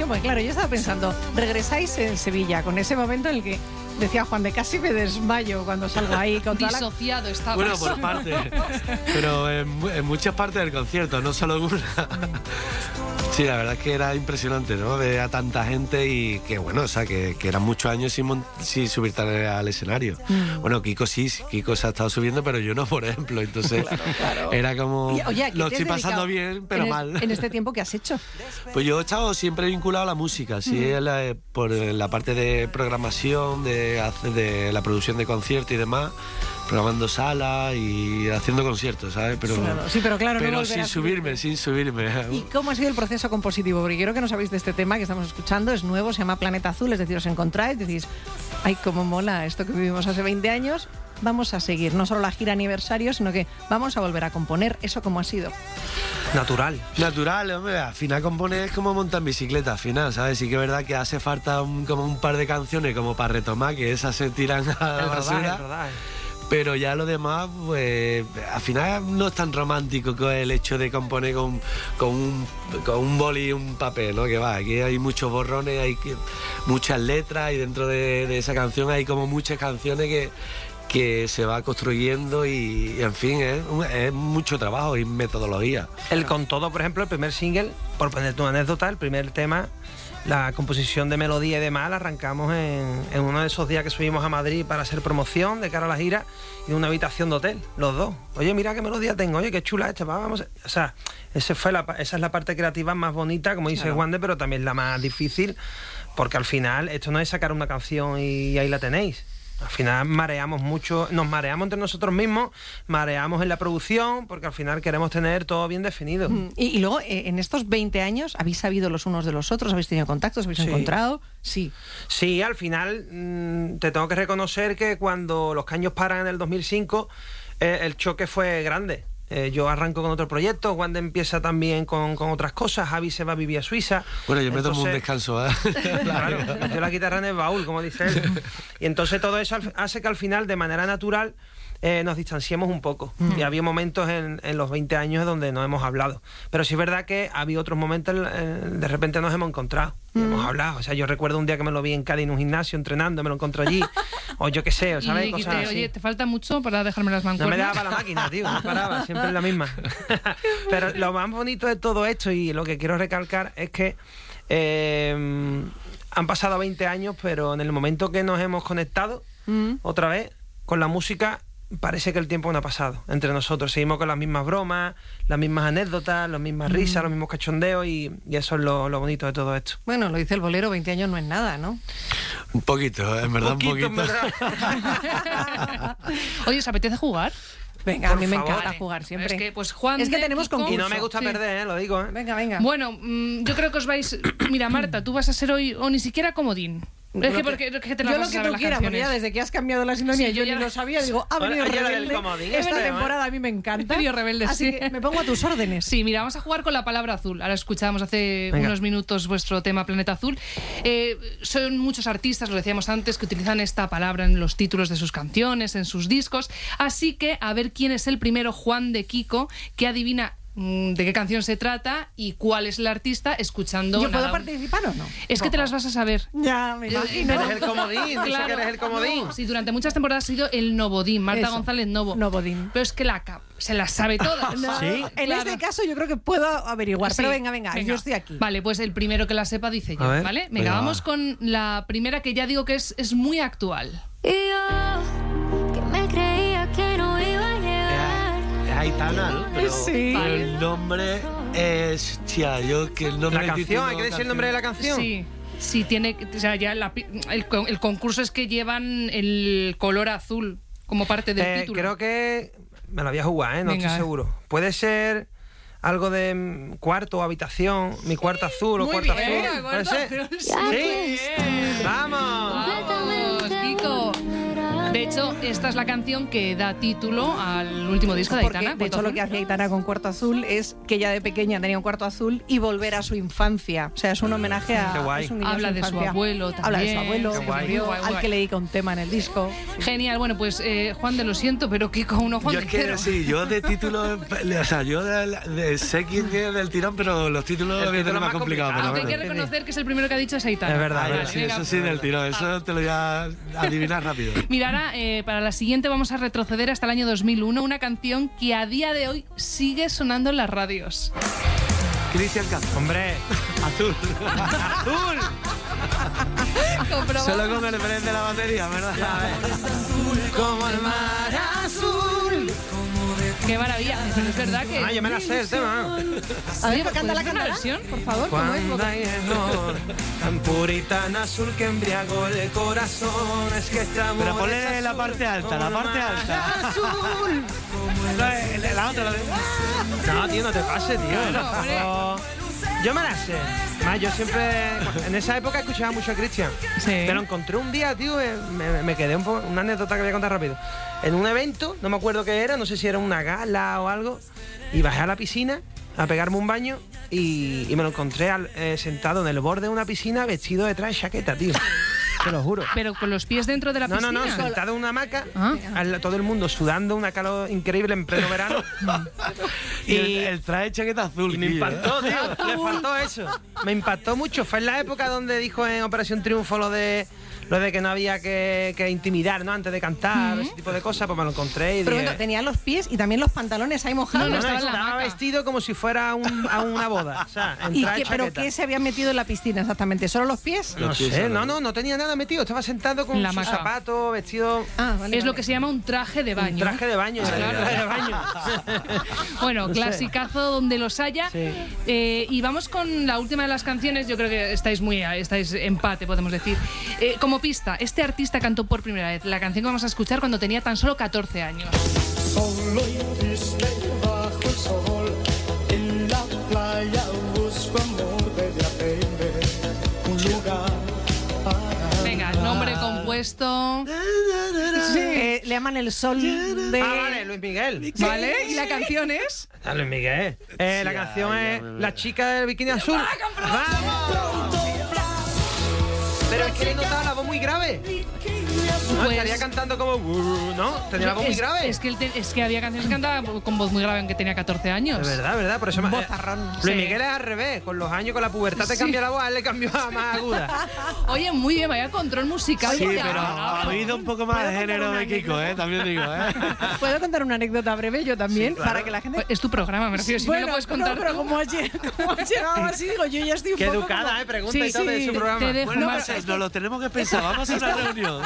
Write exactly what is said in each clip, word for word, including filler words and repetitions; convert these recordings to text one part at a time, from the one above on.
porque claro, yo estaba pensando, regresáis en Sevilla con ese momento en el que decía Juan de casi me desmayo cuando salgo ahí con toda disociado la... estaba. Bueno, por parte, pero en, en muchas partes del concierto, no solo en una. Sí, la verdad es que era impresionante, ¿no? Ver a tanta gente y que, bueno, o sea, que, que eran muchos años sin, mon- sin subirte al, al escenario. Mm. Bueno, Kiko sí, Kiko se ha estado subiendo, pero yo no, por ejemplo. Entonces, claro, claro. Era como, y, oye, lo estoy pasando bien, pero en mal. Es, en este tiempo, ¿qué has hecho? Pues yo he estado siempre vinculado a la música, sí, mm. la, por la parte de programación, de, de la producción de conciertos y demás, programando salas y haciendo conciertos, ¿sabes? Pero, claro, sí, pero claro, pero no sin subirme, sin subirme. ¿Y cómo ha sido el proceso compositivo? Porque creo que no sabéis de este tema que estamos escuchando, es nuevo, se llama Planeta Azul, es decir, os encontráis, decís, ay, cómo mola esto que vivimos hace veinte años, vamos a seguir, no solo la gira aniversario, sino que vamos a volver a componer. ¿Eso cómo ha sido? Natural. Natural, hombre, al final componer es como montar en bicicleta, al final, ¿sabes? Sí que es verdad que hace falta un, como un par de canciones como para retomar, que esas se tiran a la basura. Pero ya lo demás, pues al final no es tan romántico con el hecho de componer con, con, un, con un boli y un papel, ¿no? Que va, aquí hay muchos borrones, hay que, muchas letras y dentro de, de esa canción hay como muchas canciones que, que se va construyendo y, y en fin, es, es mucho trabajo y metodología. El Con Todo, por ejemplo, el primer single, por ponerte una anécdota, el primer tema, la composición de melodía y demás la arrancamos en, en uno de esos días que subimos a Madrid para hacer promoción de cara a la gira y en una habitación de hotel, los dos. Oye, mira qué melodía tengo, oye, qué chula esta, vamos. O sea, ese fue la, esa es la parte creativa más bonita, como dice claro. Juan de, pero también la más difícil, porque al final esto no es sacar una canción y ahí la tenéis. Al final mareamos mucho, nos mareamos entre nosotros mismos, mareamos en la producción, porque al final queremos tener todo bien definido. Mm, y, y luego, eh, en estos veinte años, ¿habéis sabido los unos de los otros? ¿Habéis tenido contactos? ¿Habéis sí. encontrado? Sí. Sí, al final mmm, te tengo que reconocer que cuando Los Caños paran en el dos mil cinco, eh, el choque fue grande. Eh, yo arranco con otro proyecto, Wanda empieza también con, con otras cosas, Javi se va a vivir a Suiza. Bueno, yo entonces, me tomo un descanso, ¿eh? Claro, yo la guitarra en el baúl, como dice él. Y entonces todo eso hace que al final, de manera natural, eh, nos distanciemos un poco. Mm. Y había momentos en, en los veinte años donde no hemos hablado. Pero sí es verdad que había otros momentos, eh, de repente nos hemos encontrado. Y hemos hablado, o sea, yo recuerdo un día que me lo vi en Cádiz en un gimnasio entrenando, me lo encontré allí, o yo qué sé, ¿sabes? Y, Cosas te, así. Oye, ¿te falta mucho para dejarme las mancuernas? No me daba la máquina, tío, no paraba, siempre la misma. Pero lo más bonito de todo esto y lo que quiero recalcar es que eh, han pasado veinte años, pero en el momento que nos hemos conectado mm. otra vez con la música, parece que el tiempo no ha pasado entre nosotros. Seguimos con las mismas bromas, las mismas anécdotas, las mismas risas, mm. los mismos cachondeos y, y eso es lo, lo bonito de todo esto. Bueno, lo dice el bolero, veinte años no es nada, ¿no? Un poquito, en verdad, poquito, un poquito. Oye, ¿os apetece jugar? Venga, Por a mí me favor. encanta jugar siempre. Es que, pues, Juan es que de tenemos Kiko, concurso. Y no me gusta sí. perder, ¿eh? Lo digo, ¿eh? Venga, venga. Bueno, mmm, yo creo que os vais... Mira, Marta, tú vas a ser hoy o ni siquiera comodín. Es que porque que te la yo vas lo que a saber tú quieras, porque ya desde que has cambiado la sintonía sí, yo ya ni lo sabía, digo, ha venido Oye, Rebelde. comodín, Esta este, temporada a mí me encanta. Venido Rebelde, así sí. que me pongo a tus órdenes. Sí, mira, vamos a jugar con la palabra azul. Ahora escuchábamos hace Venga. unos minutos vuestro tema Planeta Azul. Eh, son muchos artistas, lo decíamos antes, que utilizan esta palabra en los títulos de sus canciones, en sus discos. Así que a ver quién es el primero, Juan de Kiko, que adivina de qué canción se trata y cuál es el artista escuchando. ¿Yo puedo nada, participar o no? Es que te las vas a saber. Ya, me imagino. Eres el comodín, dice Claro. que eres el comodín. Sí, durante muchas temporadas ha sido el Novodín, Marta Eso. González Novo. Novodín. Pero es que la cap- se las sabe todas. No, ¿Sí? En Claro. este caso yo creo que puedo averiguar, Sí. pero venga, venga, yo estoy aquí. Vale, pues el primero que la sepa dice yo, A ver. ¿vale? Venga, Venga, vamos va. con la primera que ya digo que es, es muy actual. Y yo, que me creía que no iba a llegar. Es Aitana, ¿no? Pero, Sí. pero el nombre es... Tía, yo que el nombre... La canción, hay que decir el nombre de la canción. Sí. Sí, tiene, o sea, ya la pi- el, con- el concurso es que llevan el color azul como parte del Eh, título. creo que me la voy a jugar, ¿eh? No Venga, estoy eh. seguro. Puede ser algo de mm, cuarto o habitación, mi cuarto azul o Muy cuarto bien, azul. cuarto ¿Puede ser? azul, Sí. Bien. ¡Vamos! Vamos, Kiko. De hecho, esta es la canción que da título al último disco de Porque, Aitana. de hecho, Cuarto lo que Azul. hacía Aitana con Cuarto Azul es que ella de pequeña tenía un cuarto azul y volver a su infancia. O sea, es un homenaje a... Qué guay. es un guiño a Habla de su infancia. abuelo también. Habla de su abuelo, Qué que guay. murió, Guay, al guay. que le dedica un tema en el disco. Genial, bueno, pues eh, Juan de lo siento, pero Kiko uno, Juan Yo de es que cero. sí, yo de títulos, o sea, yo de, de- sé quién es del tirón, pero los títulos El me título más más complicados. complicado. Aunque hay Pero que bueno. reconocer que es el primero que ha dicho es Aitana. Es verdad, A ver, Vale, sí, venga. eso sí del tirón, eso te lo voy a adivinar rápido. Mira, ahora eh, para la siguiente vamos a retroceder hasta el año dos mil uno, una canción que a día de hoy sigue sonando en las radios. Cristian Castro. Hombre, Azul. azul. Solo con el tren de la batería, ¿verdad? Como el mar azul. Qué maravilla, pero es verdad que... Ah, yo me la sé el tema. A ver, ¿puedes canta la hacer una cantará, versión? por favor. ¿cómo es? Cuando hay error, tan pura y tan azul que embriagó el corazón. Es que este amor Pero es ponle la azul, parte alta, la como el parte mar alta. azul. La, la otra, la de... No, tío, no te pases, tío. Claro, hombre. Oh, yo me la sé. Más, yo siempre... En esa época escuchaba mucho a Cristian. Sí. Pero encontré un día, tío, eh, me, me quedé un poco... Una anécdota que voy a contar rápido. En un evento, no me acuerdo qué era, no sé si era una gala o algo, y bajé a la piscina a pegarme un baño y, y me lo encontré al- eh, sentado en el borde de una piscina vestido de traje chaqueta, tío. Te lo juro. Pero con los pies dentro de la No, piscina. no, no, sentado en una hamaca, Ah. al- todo el mundo sudando, una calor increíble en pleno verano. Y el, el traje chaqueta azul. Y me tío, ¿eh? impactó, tío. Le faltó eso. Me impactó mucho. Fue en la época donde dijo en Operación Triunfo lo de lo de que no había que, que intimidar, ¿no? Antes de cantar, ese tipo de cosas, pues me lo encontré y Pero dije... bueno, tenía los pies y también los pantalones ahí mojados. No, no, no, no, estaba en la estaba hamaca. vestido como si fuera un- a una boda. O sea, en ¿Y traje qué, pero chaqueta. qué se había metido en la piscina exactamente? ¿Solo los pies? No Los pies sé, solo. no, no, no tenía nada metido. Estaba sentado con La sus hamaca. zapatos, vestido... Ah, vale. Es lo vale. que se llama un traje de baño. Un traje de baño. Ah, era un claro. traje de baño. Bueno, No sé. clasicazo donde los haya. Sí. Eh, y vamos con la última de las canciones. Yo creo que estáis muy estáis empate, podemos decir. Eh, como pista, este artista cantó por primera vez la canción que vamos a escuchar cuando tenía tan solo catorce años. Solo y triste bajo el sol, en la playa busco amor, debe aprender un lugar para... Venga, nombre compuesto. Sí, eh, le llaman el sol de... Ah, vale, Luis Miguel. ¿Vale? ¿Y la canción es? Ah, Luis Miguel. Eh, la Sí, canción ay, es ya me- La chica del bikini azul. ¡Vamos! Pero es que le notaba la voz muy grave. No, Pues- estaría cantando como... "Uh", ¿no? Tenía la voz muy es, grave. es que, él te- es que había canciones que cantaba con voz muy grave aunque tenía catorce años. De verdad, verdad, por eso me... Bozarrón. Luis Sí. Miguel es al revés, con los años, con la pubertad te Sí. cambia la voz, a él le cambió a más aguda. Oye, muy bien, vaya control musical. Sí, porque pero ahora- ha oído un poco más de género de Kiko, ¿eh? También digo, ¿eh? ¿Puedo contar una anécdota breve yo también? Para que la gente... Es tu programa, me refiero. Si me lo puedes contar no, pero tú. como has llegado, como has llegado así, digo, yo ya estoy un Qué poco educada, como- ¿eh? Pregunta Sí, y todo de sí, su programa. te dejo Bueno, más. pues, nos lo tenemos que pensar. Vamos a una reunión.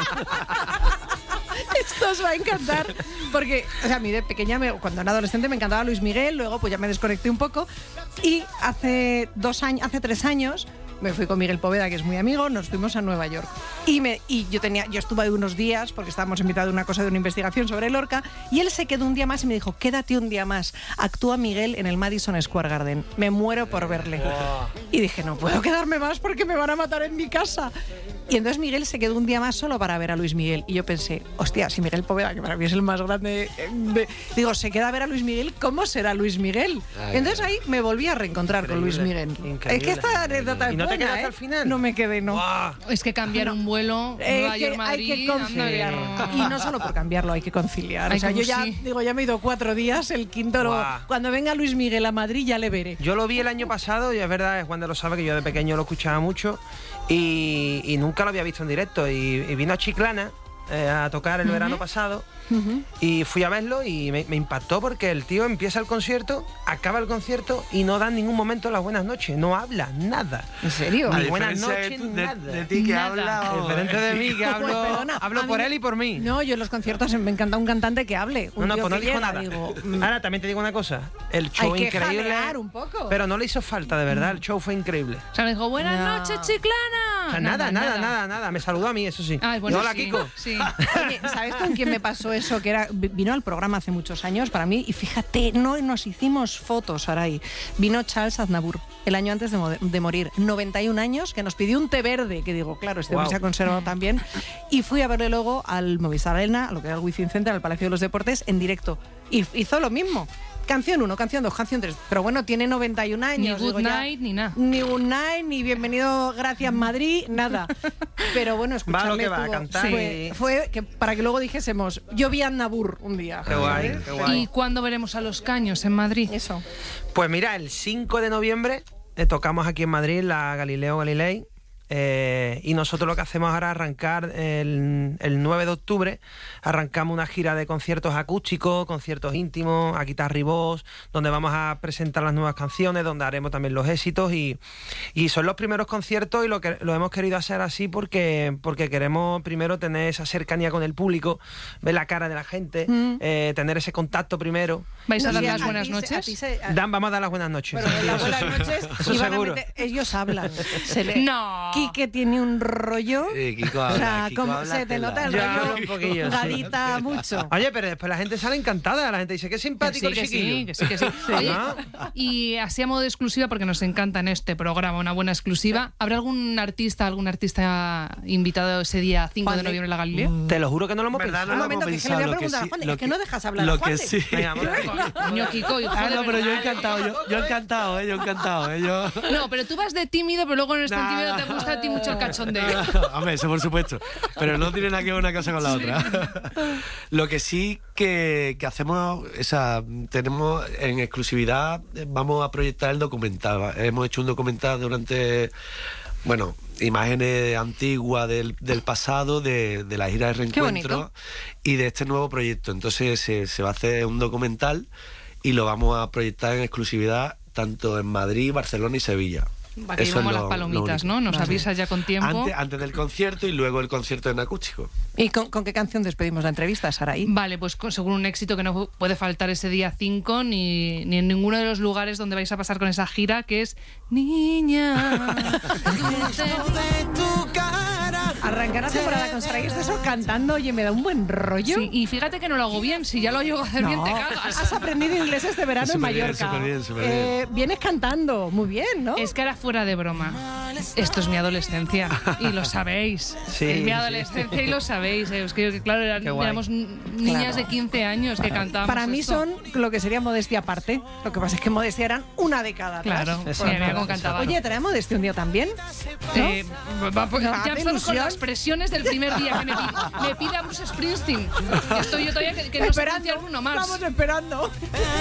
Esto os va a encantar. Porque, o sea, a mí de pequeña, me- cuando era adolescente, me encantaba Luis Miguel. Luego, pues ya me desconecté un poco. Y hace dos años, hace tres años, me fui con Miguel Poveda, que es muy amigo, nos fuimos a Nueva York. Y, me, y yo tenía, yo estuve ahí unos días, porque estábamos en mitad de una cosa de una investigación sobre Lorca, y él se quedó un día más y me dijo, quédate un día más. Actúa Miguel en el Madison Square Garden. Me muero por verle. Y dije, no puedo quedarme más porque me van a matar en mi casa. Y entonces Miguel se quedó un día más solo para ver a Luis Miguel. Y yo pensé, hostia, si Miguel Poveda, que para mí es el más grande, eh, de- digo, se queda a ver a Luis Miguel, ¿cómo será Luis Miguel? Ay, Entonces ahí me volví a reencontrar con Luis Miguel. Increíble. Es que esta anécdota es ¿Y no te buena, quedaste ¿eh? al final? No me quedé, no. Guau. Es que cambiar un vuelo, Eh, Nueva que York, Madrid, hay que conciliar. anda, Y no solo por cambiarlo, hay que conciliar. Ay, O sea, como yo ya, sí. digo, ya me he ido cuatro días, el quinto, lo- Guau. cuando venga Luis Miguel a Madrid ya le veré. Yo lo vi el año pasado y es verdad, Juan de lo sabe que yo de pequeño lo escuchaba mucho y, y nunca lo había visto en directo. Y, y vino a Chiclana eh, a tocar el verano pasado y fui a verlo y me, me impactó porque el tío empieza el concierto, acaba el concierto y no da en ningún momento las buenas noches, no habla nada. ¿En serio? A Ni buenas diferencia de noches, tu- de, nada. de ti que Nada. habla. vamos, Diferente de eh. mí, que hablo, Pues perdona, hablo a mí por me- él y por mí. No, yo en los conciertos me encanta un cantante que hable. Un No, no, tío pues no que dijo llega, nada. digo, mm, Ahora también te digo una cosa, el show hay que increíble, jalear un poco. pero no le hizo falta, de verdad, el show fue increíble. O sea, me dijo, buenas Ya. noches, Chiclana. nada, nada, nada, nada, nada. Me saludó a mí, eso sí. Ah, bueno, Y hola, sí, Kiko. Sí. Oye, ¿sabes con quién me pasó eso? Que era, vino al programa hace muchos años para mí y fíjate, no nos hicimos fotos, Saray. Vino Charles Aznavour el año antes de, mo- de morir, noventa y un años, que nos pidió un té verde, que digo, claro, este Wow. hombre se ha conservado también. Y fui a verle luego al Movistar Arena, a lo que era el Wizzing Center, al Palacio de los Deportes, en directo. Y hizo lo mismo. Canción uno, canción dos, canción tres. Pero bueno, tiene noventa y un años. Ni digo, Good ya, Night, ni nada. Ni Good Night, ni Bienvenido, Gracias Madrid, nada. Pero bueno, escucharle Va lo que va, tuvo- cantar fue, y- fue que para que luego dijésemos, yo vi a Aznavour un día. Qué guay, ¿sabes? qué ¿Y guay. cuándo veremos a Los Caños en Madrid? Eso. Pues mira, el cinco de noviembre eh, tocamos aquí en Madrid la Galileo Galilei. Eh, y nosotros lo que hacemos ahora es arrancar el, el nueve de octubre, arrancamos una gira de conciertos acústicos, conciertos íntimos, a guitarra y voz, donde vamos a presentar las nuevas canciones, donde haremos también los éxitos y, y son los primeros conciertos y lo que lo hemos querido hacer así porque, porque queremos primero tener esa cercanía con el público, ver la cara de la gente, Mm. eh, tener ese contacto primero. ¿Vais a No, dar sí, las a buenas ti se- noches? a ti se- a- Dan, vamos a dar las buenas noches. Pero en las Eso buenas sí. noches Eso iban a seguro. meter- ellos hablan. Se le- No. Quique tiene un rollo. Eh, Kiko o habla, sea, Kiko como habla se te tela. nota el Yo rollo. hablo un poquillo, sí. Gadita mucho. Oye, pero después la gente sale encantada, la gente dice, qué Que simpático sí, que el chiquillo. sí, que sí, que sí. Oye, ¿no? y así a modo de exclusiva, porque nos encanta en este programa una buena exclusiva, ¿habrá algún artista, algún artista invitado ese día cinco Juan de de- noviembre en la Galileo? Te lo juro que no lo hemos ¿Verdad? pensado. Un lo momento, hemos que, que le voy a pensado, lo que preguntar a sí- Juan, lo es que que- no dejas hablar lo a Juan. que sí. Venga, vamos. Coño, Kiko, hijo Ah, de no, pero yo verdad. encantado, yo, yo encantado, eh, yo encantado, eh, yo... No, pero tú vas de tímido, pero luego no eres tan Nah, tímido, nah. te gusta a ti mucho el cachondeo. Hombre, eso por supuesto. Pero no tiene nada que ver una cosa con la otra. Lo que sí que, que hacemos, o sea, tenemos en exclusividad, eh, vamos a proyectar el documental. Hemos hecho un documental durante, bueno, imágenes antiguas del, del pasado, de, de la gira de Qué reencuentro bonito. y de este nuevo proyecto. Entonces se, se va a hacer un documental y lo vamos a proyectar en exclusividad tanto en Madrid, Barcelona y Sevilla. Para que Eso llevamos es las lo- palomitas, lo ¿no? único. Nos avisas ya con tiempo. Antes, antes del concierto y luego el concierto en acústico. ¿Y con, con qué canción despedimos la entrevista, Saray? Vale, pues con, según un éxito que no puede faltar ese día cinco ni, ni en ninguno de los lugares donde vais a pasar con esa gira, que es Niña. Arrancar la temporada con Saray Esteso cantando, oye, me da un buen rollo. Sí, y fíjate que no lo hago bien, si ya lo llego a hacer bien te No, cagas. has aprendido inglés este verano en Súper bien, Mallorca. súper bien, súper Eh, vienes cantando, muy bien, ¿no? Es que ahora fuera de broma, esto es mi adolescencia y lo sabéis. Sí, es mi sí. adolescencia y lo sabéis. eh. Es que, claro, eran- Qué guay. éramos n- niñas Claro. de quince años que cantábamos. Para mí esto. son lo que sería modestia aparte. Lo que pasa es que modestia eran una década atrás. Claro, Exacto. mira, mira cómo cantaba. Oye, trae modestia un día también. ¿no? Eh, va- pues, No, ya hace solo con ilusión. las presiones del primer día que me, pi- me pide a Bruce Springsteen. Estoy yo todavía que, que no sé Esperando. pronunciar uno más. Estamos esperando.